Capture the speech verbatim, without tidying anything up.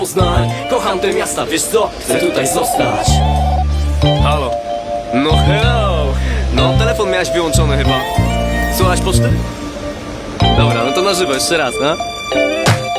Poznań, kocham te miasta, wiesz co? Chcę tutaj zostać. Halo. No hello. No, telefon miałeś wyłączony chyba. Słuchałaś poczty? Dobra, no to na żywo jeszcze raz, no.